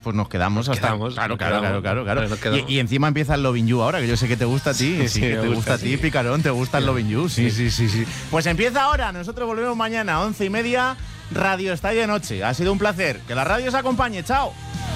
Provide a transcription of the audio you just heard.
Pues nos quedamos Nos hasta... quedamos, claro. Nos quedamos. Y encima empieza el Lovin' You ahora, que yo sé que te gusta a ti. Sí, que te gusta a ti, Picarón, te gusta el Lovin' You. Sí. Pues empieza ahora, nosotros volvemos mañana a 11:30, Radio Estadio de Noche. Ha sido un placer. Que la radio os acompañe, chao.